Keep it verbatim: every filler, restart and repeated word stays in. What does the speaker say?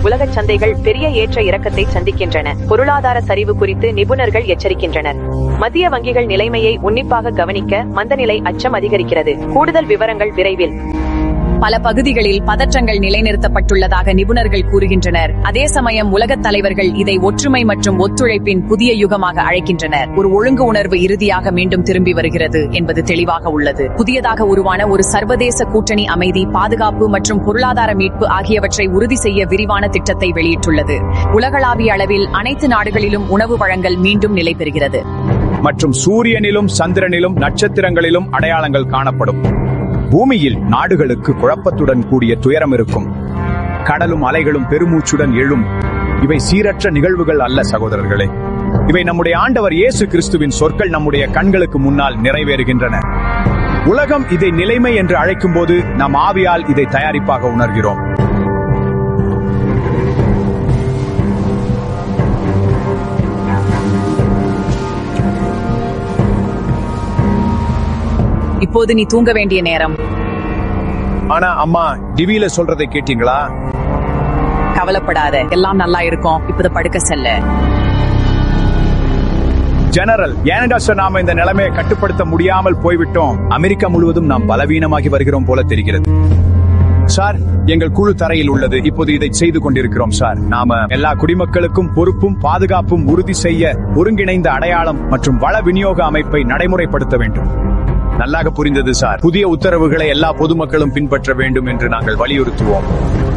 உலக சந்தைகள் பெரிய ஏற்ற இறக்கத்தை சந்திக்கின்றன. பொருளாதார சரிவு குறித்து நிபுணர்கள் எச்சரிக்கின்றனர். மத்திய வங்கிகள் நிலைமையை உன்னிப்பாக கவனிக்க மந்தநிலை அச்சம் அதிகரிக்கிறது. கூடுதல் விவரங்கள் விரைவில். பல பகுதிகளில் பதற்றங்கள் நிலைநிறுத்தப்பட்டுள்ளதாக நிபுணர்கள் கூறுகின்றனர். அதே சமயம் உலகத் தலைவர்கள் இதை ஒற்றுமை மற்றும் ஒத்துழைப்பின் புதிய யுகமாக அழைக்கின்றனர். ஒரு ஒழுங்கு உணர்வு இறுதியாக மீண்டும் திரும்பி வருகிறது என்பது தெளிவாக உள்ளது. புதியதாக உருவான ஒரு சர்வதேச கூட்டணி அமைதி, பாதுகாப்பு மற்றும் பொருளாதார மீட்பு ஆகியவற்றை உறுதி செய்ய விரிவான திட்டத்தை வெளியிட்டுள்ளது. உலகளாவிய அளவில் அனைத்து நாடுகளிலும் உணவு வழங்கல் மீண்டும் நிலை பெறுகிறது. மற்றும் சூரியனிலும் சந்திரனிலும் நட்சத்திரங்களிலும் அடையாளங்கள் காணப்படும். பூமியில் நாடுகளுக்கு குழப்பத்துடன் கூடிய துயரம் இருக்கும். கடலும் அலைகளும் பெருமூச்சுடன் எழும். இவை சீரற்ற நிகழ்வுகள் அல்ல சகோதரர்களே. இவை நம்முடைய ஆண்டவர் இயேசு கிறிஸ்துவின் சொற்கள் நம்முடைய கண்களுக்கு முன்னால் நிறைவேறுகின்றன. உலகம் இதை நிலைமை என்று அழைக்கும் போது நாம் ஆவியால் இதை தயாரிப்பாக உணர்கிறோம். இப்போது நீ தூங்க வேண்டிய நேரம். ஆனா அம்மா, டிவியில சொல்றதை கேட்டீங்களா? கவலைப்படாத, எல்லாம் நல்லா இருக்கும். இப்போது படுக்க செல்ல. ஜெனரல், ஏனென்றா சார் நாம இந்த நிலைமையை கட்டுப்படுத்த முடியாமல் போய்விட்டோம். அமெரிக்கா முழுவதும் நாம் பலவீனமாகி வருகிறோம் போல தெரிகிறது. சார், எங்கள் குழு தரையில் உள்ளது. இப்போது இதை செய்து கொண்டிருக்கிறோம் சார். நாம எல்லா குடிமக்களுக்கும் பொறுப்பும் பாதுகாப்பும் உறுதி செய்ய ஒருங்கிணைந்த அடையாளம் மற்றும் வள விநியோக அமைப்பை நடைமுறைப்படுத்த வேண்டும். நல்லாக புரிந்தது சார். புதிய உத்தரவுகளை எல்லா பொதுமக்களும் பின்பற்ற வேண்டும் என்று நாங்கள் வலியுறுத்துவோம்.